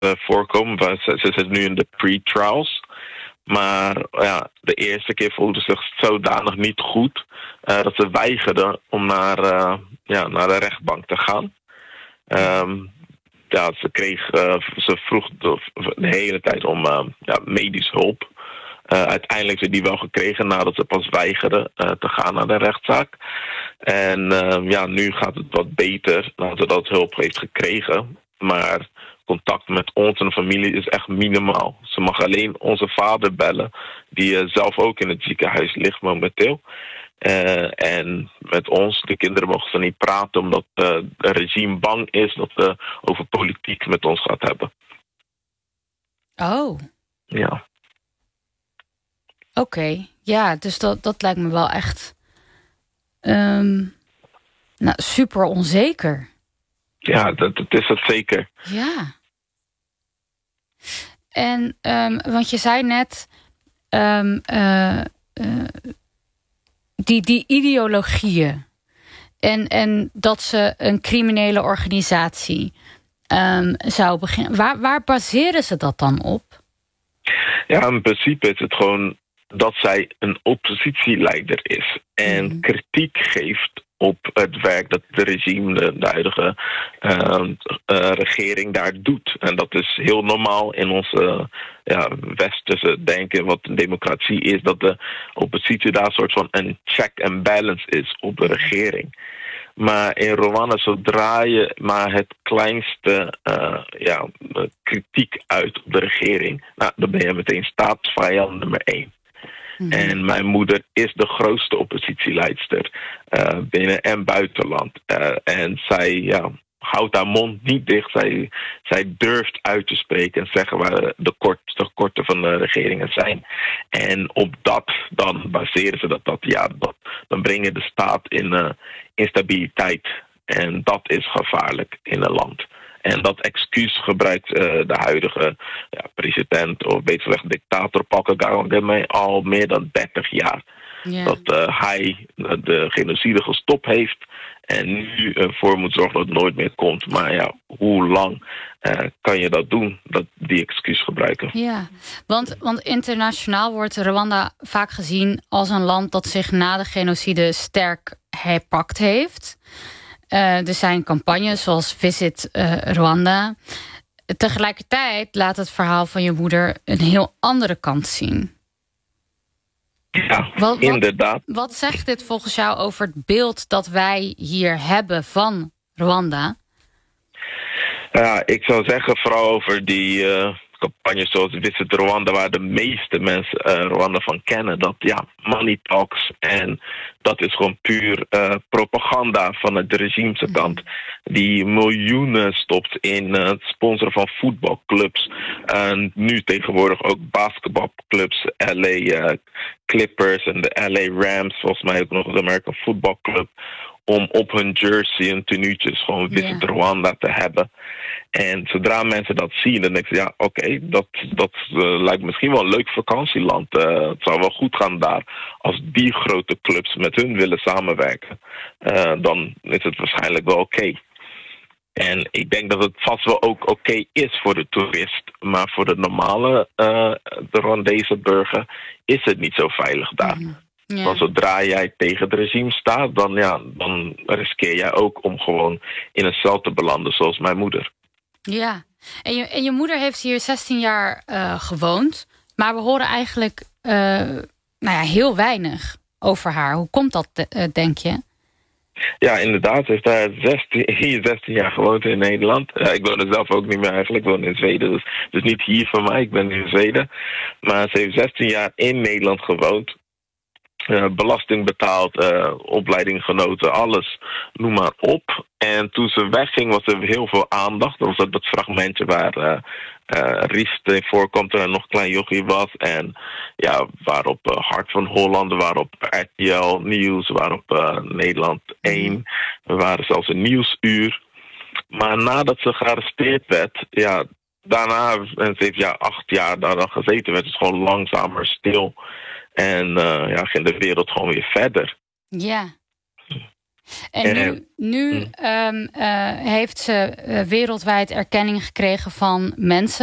voorkomen. Ze zit nu in de pre-trials. Maar ja, de eerste keer voelde ze zich zodanig niet goed dat ze weigerde om naar de rechtbank te gaan. Ze vroeg de hele tijd om medische hulp. Uiteindelijk heeft ze die wel gekregen nadat ze pas weigerde te gaan naar de rechtszaak. En nu gaat het wat beter nadat ze dat hulp heeft gekregen. Maar contact met ons en de familie is echt minimaal. Ze mag alleen onze vader bellen, die zelf ook in het ziekenhuis ligt momenteel. En met ons, de kinderen, mogen ze niet praten omdat het regime bang is dat ze over politiek met ons gaat hebben. Oh. Ja. Oké. Ja, dus dat lijkt me wel echt super onzeker. Ja, dat is het zeker. Ja. En, want je zei net, die ideologieën en dat ze een criminele organisatie zou beginnen. Waar baseren ze dat dan op? Ja, in principe is het gewoon dat zij een oppositieleider is en kritiek geeft op het werk dat de regime, de huidige regering daar doet. En dat is heel normaal in onze westerse denken, wat een democratie is, dat de oppositie daar een soort van een check and balance is op de regering. Maar in Rwanda, zodra je maar het kleinste kritiek uit op de regering, dan ben je meteen staatsvijand nummer 1. En mijn moeder is de grootste oppositieleidster binnen- en buitenland. En zij houdt haar mond niet dicht. Zij durft uit te spreken en zeggen waar de tekorten van de regeringen zijn. En op dat dan baseren ze dan brengen de staat in instabiliteit. En dat is gevaarlijk in een land. En dat excuus gebruikt de huidige president, of beter gezegd dictator Paul Kagame al meer dan 30 jaar. Yeah. Dat hij de genocide gestopt heeft en nu ervoor moet zorgen dat het nooit meer komt. Maar hoe lang kan je dat doen, die excuus gebruiken? Ja, want internationaal wordt Rwanda vaak gezien als een land dat zich na de genocide sterk herpakt heeft. Er zijn campagnes zoals Visit Rwanda. Tegelijkertijd laat het verhaal van je moeder een heel andere kant zien. Ja, inderdaad. Wat zegt dit volgens jou over het beeld dat wij hier hebben van Rwanda? Ja, ik zou zeggen vooral over die campagnes zoals Visit Rwanda, waar de meeste mensen Rwanda van kennen. Dat money talks. En dat is gewoon puur propaganda van het regime's kant. Die miljoenen stopt in het sponsoren van voetbalclubs. En nu tegenwoordig ook basketbalclubs. LA Clippers en de LA Rams. Volgens mij ook nog de American Football Club. Om op hun jersey en tenuutjes gewoon Visit Rwanda te hebben. En zodra mensen dat zien, dan denken ze, oké, dat lijkt misschien wel een leuk vakantieland. Het zou wel goed gaan daar. Als die grote clubs met hun willen samenwerken, dan is het waarschijnlijk wel oké. En ik denk dat het vast wel ook oké is voor de toerist. Maar voor de normale de Rwandese burger is het niet zo veilig daar. Ja. Want zodra jij tegen het regime staat, dan riskeer jij ook om gewoon in een cel te belanden, zoals mijn moeder. Ja, en je moeder heeft hier 16 jaar gewoond. Maar we horen eigenlijk heel weinig over haar. Hoe komt dat, denk je? Ja, inderdaad. Ze heeft daar 16 jaar gewoond in Nederland. Ik woon er zelf ook niet meer eigenlijk. Ik woon in Zweden. Dus niet hier van mij. Ik ben in Zweden. Maar ze heeft 16 jaar in Nederland gewoond. Belasting betaald, opleiding genoten, alles, noem maar op. En toen ze wegging was er heel veel aandacht. Dat was dat fragmentje waar Riest in voorkomt en er nog een klein jochie was. En waarop Hart van Holland, waarop RTL Nieuws, waarop Nederland 1. We waren zelfs een nieuwsuur. Maar nadat ze gearresteerd werd, daarna, en ze heeft 8 jaar daar dan gezeten, werd het gewoon langzamer stil. En ging de wereld gewoon weer verder. Ja. En nu heeft ze wereldwijd erkenning gekregen van mensen